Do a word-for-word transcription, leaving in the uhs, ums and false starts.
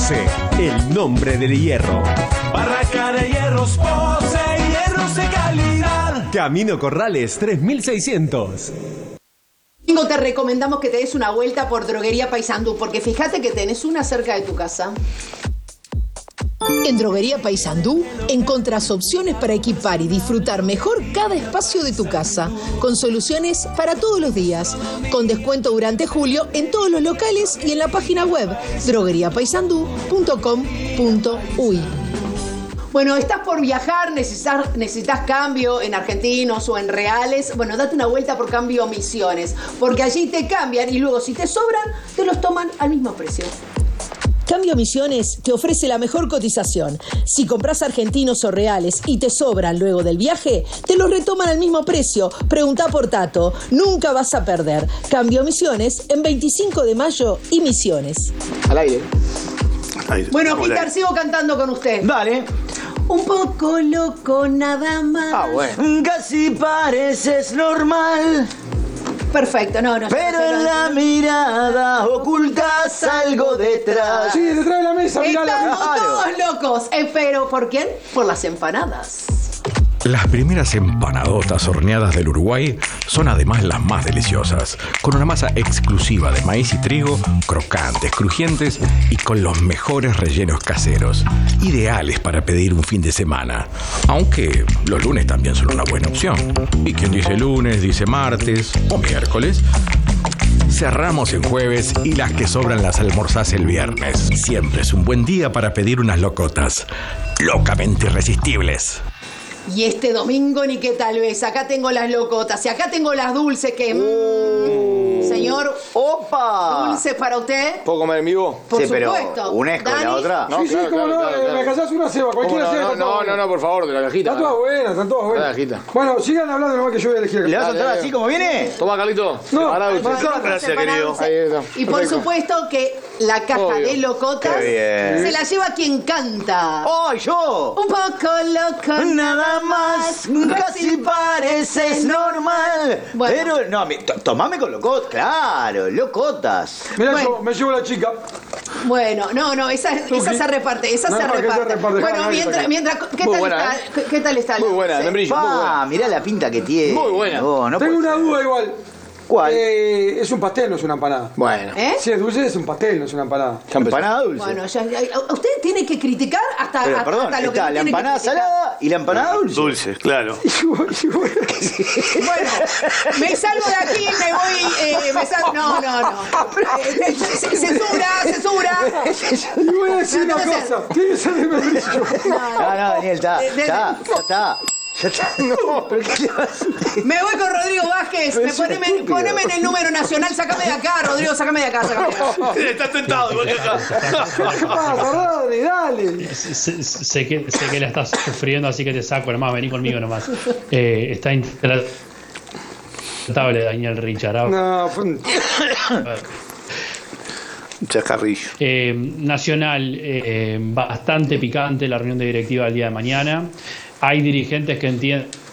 Pose, el nombre del hierro. Barraca de Hierros Pose, hierros de calidad. Camino Corrales tres mil seiscientos. Te recomendamos que te des una vuelta por Droguería Paysandú, porque fíjate que tenés una cerca de tu casa. En Droguería Paysandú encontrás opciones para equipar y disfrutar mejor cada espacio de tu casa, con soluciones para todos los días, con descuento durante julio en todos los locales y en la página web droguería paysandú punto com punto uy. Bueno, estás por viajar, necesitas, necesitas cambio en argentinos o en reales. Bueno, date una vuelta por Cambio Misiones, porque allí te cambian y luego si te sobran, te los toman al mismo precio. Cambio Misiones te ofrece la mejor cotización. Si compras argentinos o reales y te sobran luego del viaje, te los retoman al mismo precio. Preguntá por Tato, nunca vas a perder. Cambio Misiones en veinticinco de mayo y Misiones. Al aire. Ahí, bueno, Gitar, sigo cantando con usted. Dale. Un poco loco nada más. Ah, bueno. Casi pareces normal. Perfecto, no, no. Pero en la mirada ocultas algo detrás. Sí, detrás de la mesa, mirala. Estamos todos locos. Eh, pero ¿por quién? Por las empanadas. Las primeras empanadotas horneadas del Uruguay son además las más deliciosas, con una masa exclusiva de maíz y trigo, crocantes, crujientes y con los mejores rellenos caseros, ideales para pedir un fin de semana, aunque los lunes también son una buena opción. Y quien dice lunes, dice martes o miércoles. Cerramos en jueves y las que sobran las almorzás el viernes. Siempre es un buen día para pedir unas locotas, locamente irresistibles. Y este domingo ni qué tal vez. Acá tengo las locotas y acá tengo las dulces que... Oh. Mmm, señor... ¡Opa! ¿Dulces para usted? ¿Puedo comer en vivo? Por sí, supuesto. Pero ¿una es con la otra? No, sí, claro, sí, cómo claro, no. claro, claro. Me casás una ceba, cualquiera no, sea. no, no, no, no, por favor, de la cajita. Están todas buenas, están todas buenas. De la cajita. Bueno, sigan hablando nomás que yo voy a elegir. ¿Le vas a soltar así como viene? Toma, Carlito. No, gracias, querido. Ahí está. Y por Perfecto. supuesto que la caja Obvio. de locotas se la lleva quien canta. ¡Oh, yo! Un poco loco. Nada más, casi pareces normal. Bueno. Pero, no, me- to- tomame con locotas. Claro, locotas. Mirá, Bueno. yo me llevo la chica. Bueno, no, no, esa, esa se reparte, esa No, se no, que se reparte. reparte, Bueno, dejá, mientras, dejá. mientras, ¿qué Muy tal buena, está? ¿Qué, qué tal está? Muy buena, Sí. membrillo, muy Pa, buena. mirá la pinta que tiene. Muy buena. No, no Tengo puede una ser. duda igual. ¿Cuál? Eh, es un pastel, no es una empanada. Bueno. ¿Eh? Si es dulce, es un pastel, no es una empanada. Ya empezó. Empanada dulce. Bueno, ya, ya- usted tiene que criticar hasta, Pero hasta, perdón, hasta lo que está no la tiene que empanada criticar. salada y la empanada dulce. Dulce, claro. Bueno, me salgo de aquí, me voy, eh, me salgo, no, no, no. Eh, c- censura, censura. Y voy a decir No, una no, no, cosa. Tiene que ser de membrillo. No, no, Daniel, está, De- de- está, ya está. Ya está. No, ¿pero qué le vas a Me voy con Rodrigo Vázquez. Pero Me es un poneme, estúpido. poneme en el número nacional. Sácame de acá, Rodrigo, sácame de acá, sácame de acá. Está tentado, igual que acá. ¿Qué pasa, Rodri? Dale. Sé, sé que, sé que la estás sufriendo, así que te saco nomás, vení conmigo nomás. Eh, está intratable Daniel Richard. Ah, No, fue un... Chascarrillo. Eh, nacional, eh, bastante picante la reunión de directiva del día de mañana. Hay dirigentes que entienden